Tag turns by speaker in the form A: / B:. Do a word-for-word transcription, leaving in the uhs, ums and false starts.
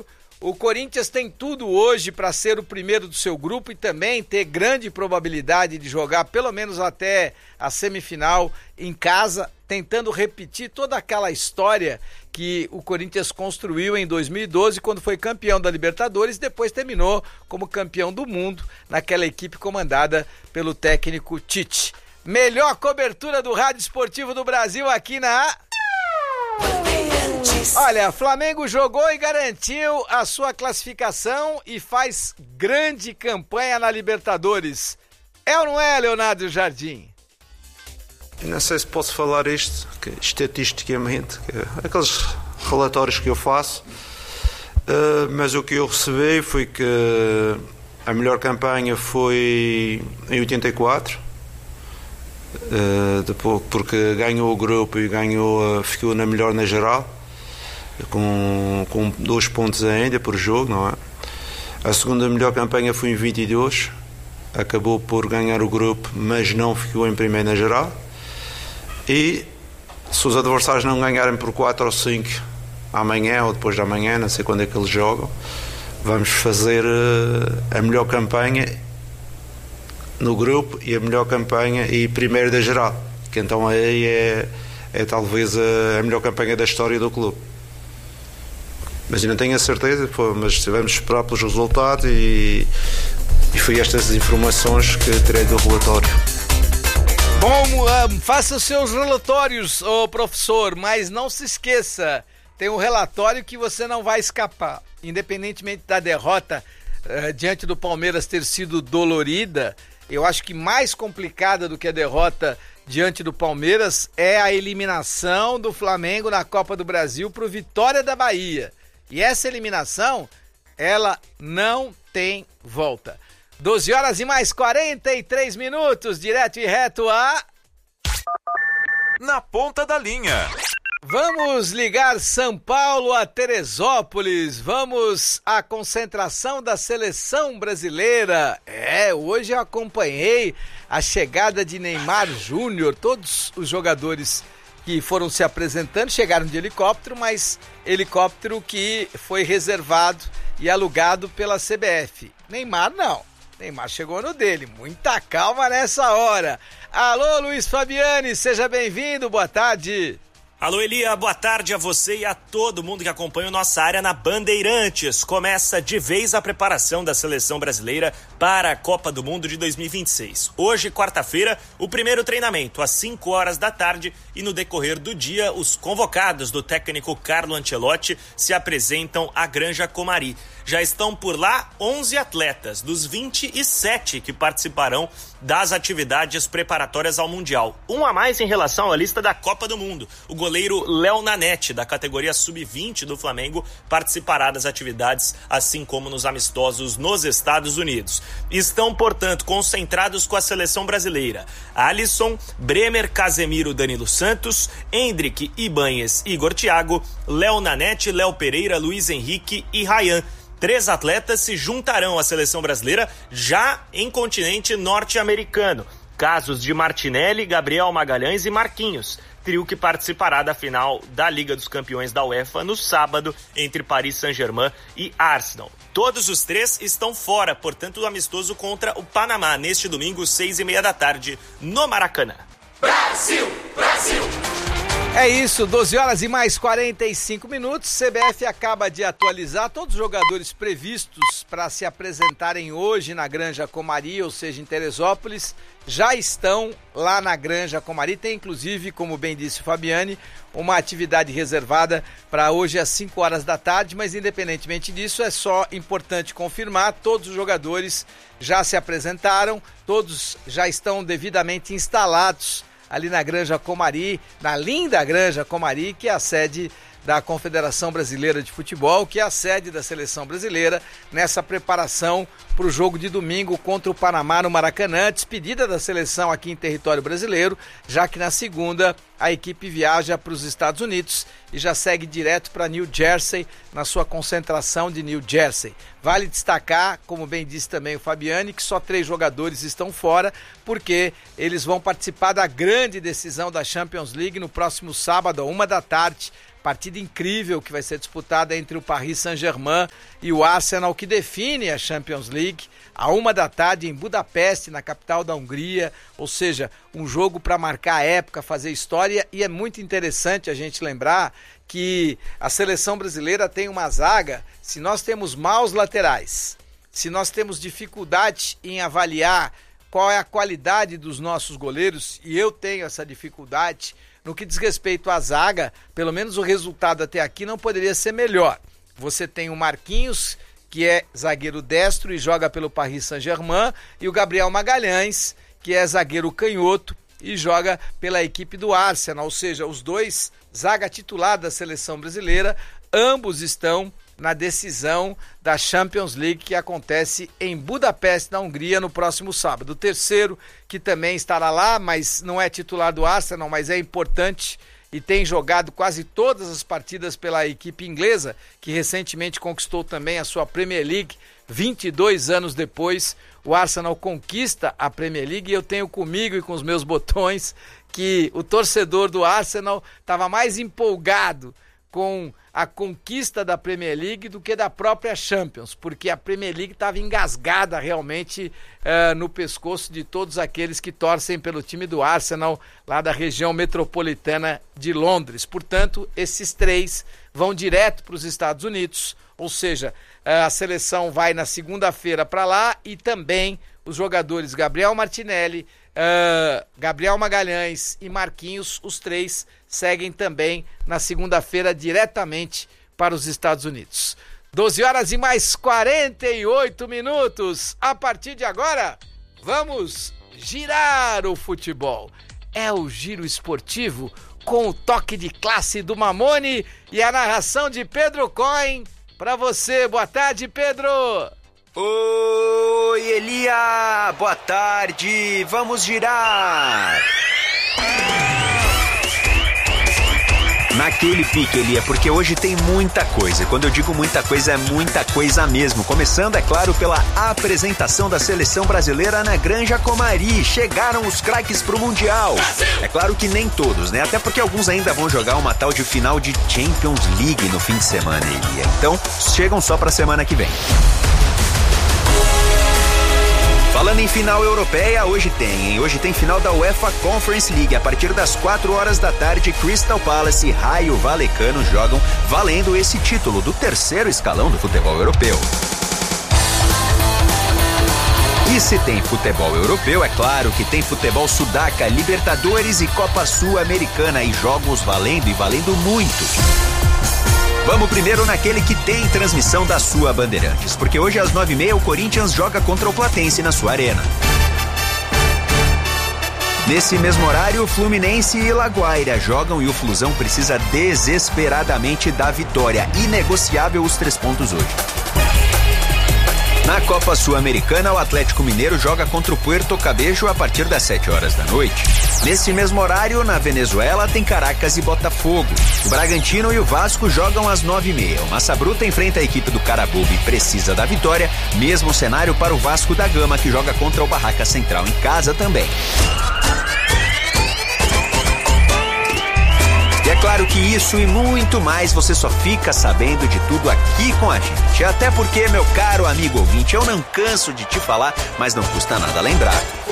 A: Brasileiro. O Corinthians tem tudo hoje para ser o primeiro do seu grupo e também ter grande probabilidade de jogar pelo menos até a semifinal em casa, tentando repetir toda aquela história que o Corinthians construiu em dois mil e doze, quando foi campeão da Libertadores e depois terminou como campeão do mundo naquela equipe comandada pelo técnico Tite. Melhor cobertura do Rádio Esportivo do Brasil aqui na... Olha, Flamengo jogou e garantiu a sua classificação e faz grande campanha na Libertadores. É ou não é, Leonardo Jardim?
B: Não sei se posso falar isto, que, estatisticamente, que, aqueles relatórios que eu faço, uh, mas o que eu recebi foi que a melhor campanha foi em oitenta e quatro, uh, depois, porque ganhou o grupo e ganhou, uh, ficou na melhor na geral. Com, com dois pontos ainda por jogo, não é? A segunda melhor campanha foi em vinte e dois, acabou por ganhar o grupo, mas não ficou em primeiro na geral. E se os adversários não ganharem por quatro ou cinco amanhã ou depois de amanhã, não sei quando é que eles jogam, vamos fazer uh, a melhor campanha no grupo e a melhor campanha e primeiro da geral, que então aí é, é talvez a, a melhor campanha da história do clube. Mas eu não tenho a certeza, pô, mas vamos esperar pelos resultados e, e foi estas informações que terei do relatório.
A: Bom, um, faça os seus relatórios, ô professor, mas não se esqueça, tem um relatório que você não vai escapar, independentemente da derrota uh, diante do Palmeiras ter sido dolorida. Eu acho que mais complicada do que a derrota diante do Palmeiras é a eliminação do Flamengo na Copa do Brasil para o Vitória da Bahia. E essa eliminação, ela não tem volta. doze horas e mais quarenta e três minutos, direto e reto a...
C: Na ponta da linha.
A: Vamos ligar São Paulo a Teresópolis. Vamos à concentração da seleção brasileira. É, hoje eu acompanhei a chegada de Neymar Júnior. Todos os jogadores que foram se apresentando chegaram de helicóptero, mas helicóptero que foi reservado e alugado pela C B F. Neymar não. Neymar chegou no dele. Muita calma nessa hora. Alô, Luiz Fabiani, seja bem-vindo. Boa tarde.
D: Alô, Elia, boa tarde a você e a todo mundo que acompanha nossa área na Bandeirantes. Começa de vez a preparação da seleção brasileira para a Copa do Mundo de dois mil e vinte e seis. Hoje, quarta-feira, o primeiro treinamento às cinco horas da tarde e no decorrer do dia, os convocados do técnico Carlo Ancelotti se apresentam à Granja Comari. Já estão por lá onze atletas, dos vinte e sete que participarão das atividades preparatórias ao Mundial. Um a mais em relação à lista da Copa do Mundo. O goleiro Léo Nanete, da categoria sub vinte do Flamengo, participará das atividades, assim como nos amistosos nos Estados Unidos. Estão, portanto, concentrados com a seleção brasileira: Alisson, Bremer, Casemiro, Danilo Santos, Endrick, Ibanez, Igor Thiago, Léo Nanete, Léo Pereira, Luiz Henrique e Ryan. Três atletas se juntarão à seleção brasileira já em continente norte-americano. Casos de Martinelli, Gabriel Magalhães e Marquinhos. Trio que participará da final da Liga dos Campeões da UEFA no sábado entre Paris Saint-Germain e Arsenal. Todos os três estão fora, portanto, do amistoso contra o Panamá, neste domingo, seis e meia da tarde, no Maracanã.
A: Brasil! Brasil! É isso, doze horas e mais quarenta e cinco minutos. C B F acaba de atualizar todos os jogadores previstos para se apresentarem hoje na Granja Comari, ou seja, em Teresópolis, já estão lá na Granja Comari. Tem inclusive, como bem disse o Fabiani, uma atividade reservada para hoje às cinco horas da tarde, mas independentemente disso, é só importante confirmar, todos os jogadores já se apresentaram, todos já estão devidamente instalados ali na Granja Comari, na linda Granja Comari, que é a sede da Confederação Brasileira de Futebol, que é a sede da seleção brasileira nessa preparação para o jogo de domingo contra o Panamá no Maracanã, despedida da seleção aqui em território brasileiro, já que na segunda a equipe viaja para os Estados Unidos e já segue direto para New Jersey, na sua concentração de New Jersey. Vale destacar, como bem disse também o Fabiani, que só três jogadores estão fora, porque eles vão participar da grande decisão da Champions League no próximo sábado, a uma da tarde, Partida incrível que vai ser disputada entre o Paris Saint-Germain e o Arsenal, que define a Champions League, a uma da tarde em Budapeste, na capital da Hungria. Ou seja, um jogo para marcar a época, fazer história. E é muito interessante a gente lembrar que a seleção brasileira tem uma zaga. Se nós temos maus laterais, se nós temos dificuldade em avaliar qual é a qualidade dos nossos goleiros, e eu tenho essa dificuldade, no que diz respeito à zaga, pelo menos o resultado até aqui não poderia ser melhor. Você tem o Marquinhos, que é zagueiro destro e joga pelo Paris Saint-Germain, e o Gabriel Magalhães, que é zagueiro canhoto e joga pela equipe do Arsenal. Ou seja, os dois, zaga titular da seleção brasileira, ambos estão na decisão da Champions League, que acontece em Budapeste, na Hungria, no próximo sábado. O terceiro, que também estará lá, mas não é titular do Arsenal, mas é importante e tem jogado quase todas as partidas pela equipe inglesa, que recentemente conquistou também a sua Premier League. vinte e dois anos depois, o Arsenal conquista a Premier League, e eu tenho comigo e com os meus botões que o torcedor do Arsenal estava mais empolgado com a conquista da Premier League do que da própria Champions, porque a Premier League estava engasgada realmente uh, no pescoço de todos aqueles que torcem pelo time do Arsenal, lá da região metropolitana de Londres. Portanto, esses três vão direto para os Estados Unidos, ou seja, uh, a seleção vai na segunda-feira para lá, e também os jogadores Gabriel Martinelli, uh, Gabriel Magalhães e Marquinhos, os três seguem também na segunda-feira diretamente para os Estados Unidos. doze horas e mais quarenta e oito minutos. A partir de agora, vamos girar o futebol. É o giro esportivo com o toque de classe do Mamone e a narração de Pedro Cohen para você. Boa tarde, Pedro.
E: Oi, Elia. Boa tarde. Vamos girar. Naquele pique, Elia, porque hoje tem muita coisa. Quando eu digo muita coisa, é muita coisa mesmo. Começando, é claro, pela apresentação da seleção brasileira na Granja Comari. Chegaram os craques pro Mundial. Brasil! É claro que nem todos, né? Até porque alguns ainda vão jogar uma tal de final de Champions League no fim de semana, Elia. Então, chegam só pra semana que vem. Falando em final europeia, hoje tem, hein? Hoje tem final da UEFA Conference League. A partir das quatro horas da tarde, Crystal Palace e Raio Vallecano jogam valendo esse título do terceiro escalão do futebol europeu. E se tem futebol europeu, é claro que tem futebol Sudaca, Libertadores e Copa Sul-Americana, e jogos valendo e valendo muito. Vamos primeiro naquele que tem transmissão da sua Bandeirantes, porque hoje às nove e meia o Corinthians joga contra o Platense na sua arena. Nesse mesmo horário, Fluminense e Laguaira jogam e o Flusão precisa desesperadamente da vitória. Inegociável os três pontos hoje. Na Copa Sul-Americana, o Atlético Mineiro joga contra o Puerto Cabello a partir das sete horas da noite. Nesse mesmo horário, na Venezuela, tem Caracas e Botafogo. O Bragantino e o Vasco jogam às nove e meia. O Massa Bruta enfrenta a equipe do Carabobo e precisa da vitória. Mesmo cenário para o Vasco da Gama, que joga contra o Barraca Central em casa também. E é claro que isso e muito mais você só fica sabendo de tudo aqui com a gente. Até porque, meu caro amigo ouvinte, eu não canso de te falar, mas não custa nada lembrar.